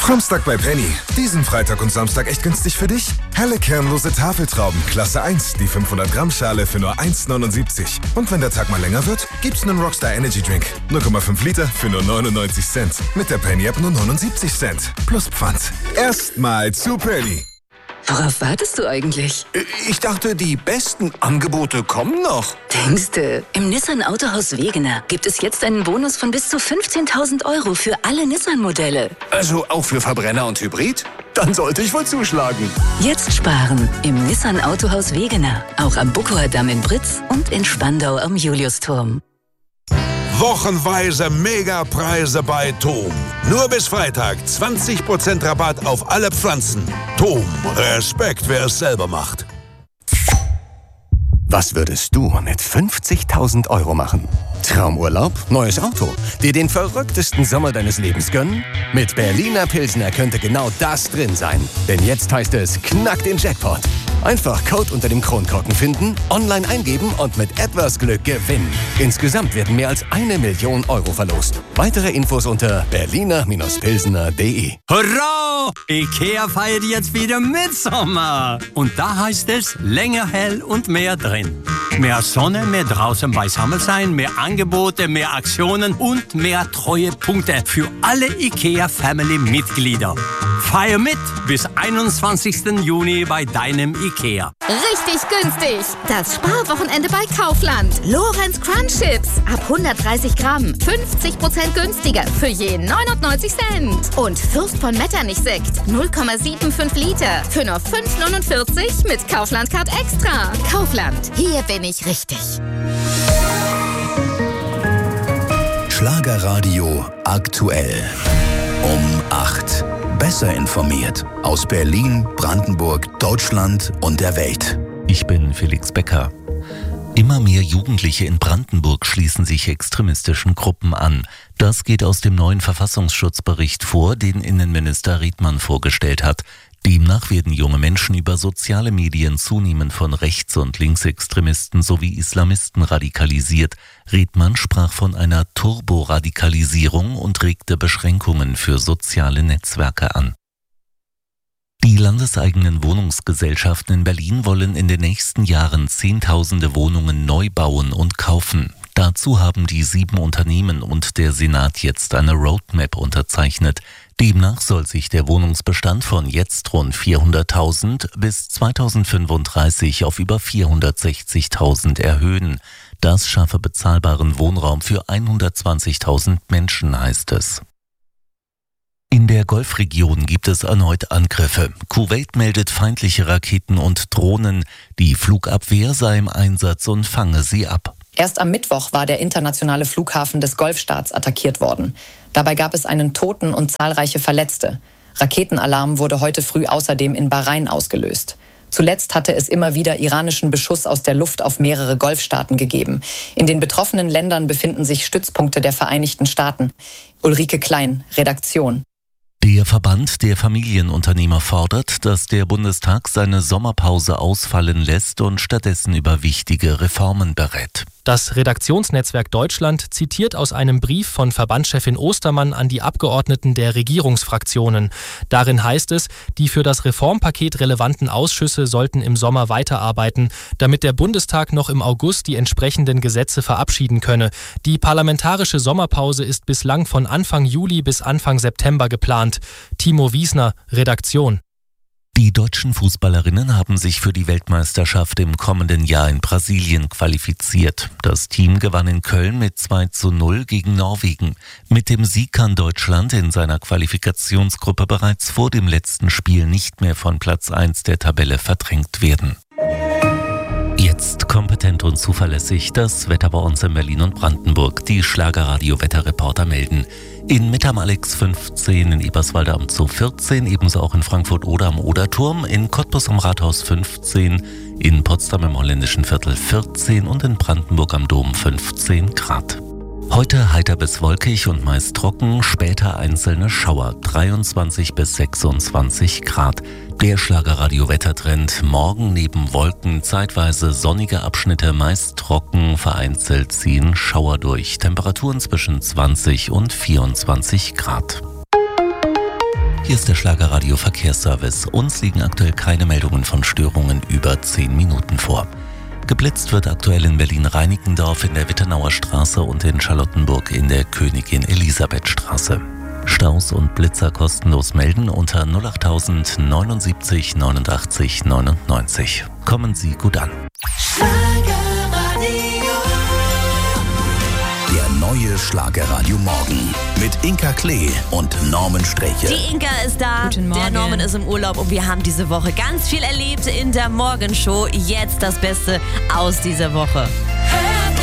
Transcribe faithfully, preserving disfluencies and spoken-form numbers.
Samstag bei Penny. Diesen Freitag und Samstag echt günstig für dich? Helle kernlose Tafeltrauben, Klasse eins, die fünfhundert Gramm Schale für nur eins neunundsiebzig. Und wenn der Tag mal länger wird, gibt's einen Rockstar Energy Drink. null Komma fünf Liter für nur neunundneunzig Cent. Mit der Penny App nur neunundsiebzig Cent. Plus Pfand. Erstmal zu Penny. Worauf wartest du eigentlich? Ich dachte, die besten Angebote kommen noch. Denkste, im Nissan Autohaus Wegener gibt es jetzt einen Bonus von bis zu fünfzehntausend Euro für alle Nissan-Modelle. Also auch für Verbrenner und Hybrid? Dann sollte ich wohl zuschlagen. Jetzt sparen im Nissan Autohaus Wegener. Auch am Buckower Damm in Britz und in Spandau am Juliusturm. Wochenweise Megapreise bei Tom. Nur bis Freitag zwanzig Prozent Rabatt auf alle Pflanzen. Tom, Respekt, wer es selber macht. Was würdest du mit fünfzigtausend Euro machen? Traumurlaub, neues Auto, dir den verrücktesten Sommer deines Lebens gönnen? Mit Berliner Pilsner könnte genau das drin sein. Denn jetzt heißt es, knack den Jackpot. Einfach Code unter dem Kronkorken finden, online eingeben und mit etwas Glück gewinnen. Insgesamt werden mehr als eine Million Euro verlost. Weitere Infos unter berliner pilsner punkt de. Hurra! IKEA feiert jetzt wieder Mitsommer. Und da heißt es, länger hell und mehr drin. Mehr Sonne, mehr draußen beisammen sein, mehr Angebote, mehr Aktionen und mehr Treuepunkte für alle IKEA-Family-Mitglieder. Feier mit bis einundzwanzigsten Juni bei deinem IKEA. Richtig günstig. Das Sparwochenende bei Kaufland. Lorenz Crunch Chips. Ab hundertdreißig Gramm. fünfzig Prozent günstiger. Für je neunundneunzig Cent. Und Fürst von Metternich Sekt. null Komma fünfundsiebzig Liter. Für nur fünf neunundvierzig mit Kaufland Card Extra. Kaufland. Hier bin ich richtig. Schlagerradio aktuell. Um acht. Besser informiert aus Berlin, Brandenburg, Deutschland und der Welt. Ich bin Felix Becker. Immer mehr Jugendliche in Brandenburg schließen sich extremistischen Gruppen an. Das geht aus dem neuen Verfassungsschutzbericht vor, den Innenminister Riedmann vorgestellt hat. Demnach werden junge Menschen über soziale Medien zunehmend von Rechts- und Linksextremisten sowie Islamisten radikalisiert. Riedmann sprach von einer Turboradikalisierung und regte Beschränkungen für soziale Netzwerke an. Die landeseigenen Wohnungsgesellschaften in Berlin wollen in den nächsten Jahren Zehntausende Wohnungen neu bauen und kaufen. Dazu haben die sieben Unternehmen und der Senat jetzt eine Roadmap unterzeichnet. Demnach soll sich der Wohnungsbestand von jetzt rund vierhunderttausend bis zweitausendfünfunddreißig auf über vierhundertsechzigtausend erhöhen. Das schaffe bezahlbaren Wohnraum für hundertzwanzigtausend Menschen, heißt es. In der Golfregion gibt es erneut Angriffe. Kuwait meldet feindliche Raketen und Drohnen. Die Flugabwehr sei im Einsatz und fange sie ab. Erst am Mittwoch war der internationale Flughafen des Golfstaats attackiert worden. Dabei gab es einen Toten und zahlreiche Verletzte. Raketenalarm wurde heute früh außerdem in Bahrain ausgelöst. Zuletzt hatte es immer wieder iranischen Beschuss aus der Luft auf mehrere Golfstaaten gegeben. In den betroffenen Ländern befinden sich Stützpunkte der Vereinigten Staaten. Ulrike Klein, Redaktion. Der Verband der Familienunternehmer fordert, dass der Bundestag seine Sommerpause ausfallen lässt und stattdessen über wichtige Reformen berät. Das Redaktionsnetzwerk Deutschland zitiert aus einem Brief von Verbandschefin Ostermann an die Abgeordneten der Regierungsfraktionen. Darin heißt es, die für das Reformpaket relevanten Ausschüsse sollten im Sommer weiterarbeiten, damit der Bundestag noch im August die entsprechenden Gesetze verabschieden könne. Die parlamentarische Sommerpause ist bislang von Anfang Juli bis Anfang September geplant. Timo Wiesner, Redaktion. Die deutschen Fußballerinnen haben sich für die Weltmeisterschaft im kommenden Jahr in Brasilien qualifiziert. Das Team gewann in Köln mit zwei zu null gegen Norwegen. Mit dem Sieg kann Deutschland in seiner Qualifikationsgruppe bereits vor dem letzten Spiel nicht mehr von Platz eins der Tabelle verdrängt werden. Jetzt kompetent und zuverlässig das Wetter bei uns in Berlin und Brandenburg. Die Schlagerradio-Wetterreporter melden. In Mitte am Alex fünfzehn, in Eberswalde am Zoo vierzehn, ebenso auch in Frankfurt oder am Oderturm, in Cottbus am Rathaus fünfzehn, in Potsdam im Holländischen Viertel vierzehn und in Brandenburg am Dom fünfzehn Grad. Heute heiter bis wolkig und meist trocken, später einzelne Schauer, dreiundzwanzig bis sechsundzwanzig Grad. Der Schlagerradio-Wettertrend, morgen neben Wolken zeitweise sonnige Abschnitte, meist trocken, vereinzelt ziehen Schauer durch. Temperaturen zwischen zwanzig und vierundzwanzig Grad. Hier ist der Schlagerradio Verkehrsservice. Uns liegen aktuell keine Meldungen von Störungen über zehn Minuten vor. Geblitzt wird aktuell in Berlin-Reinickendorf in der Wittenauer Straße und in Charlottenburg in der Königin-Elisabeth-Straße. Staus und Blitzer kostenlos melden unter null acht null null neun neunundachtzig neunundneunzig. Kommen Sie gut an. Der neue Schlagerradio Morgen mit Inka Klee und Norman Sträche. Die Inka ist da, Guten Morgen. Der Norman ist im Urlaub und wir haben diese Woche ganz viel erlebt in der Morgenshow. Jetzt das Beste aus dieser Woche.